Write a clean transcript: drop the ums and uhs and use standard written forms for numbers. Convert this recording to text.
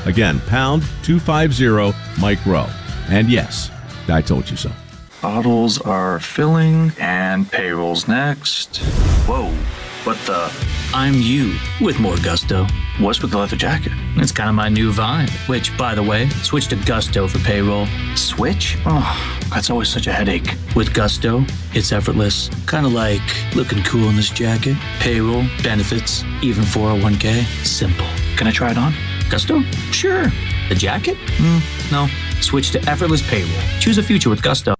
Again, pound 250 Mike Rowe. And yes, I told you so. Bottles are filling and payroll's next. Whoa, what the? I'm you with more gusto. What's with the leather jacket? It's kind of my new vibe, which, by the way, switch to Gusto for payroll. Switch? Oh, that's always such a headache. With Gusto, it's effortless. Kind of like looking cool in this jacket. Payroll, benefits, even 401k. Simple. Can I try it on? Gusto? Sure. The jacket? No. Switch to effortless payroll. Choose a future with Gusto.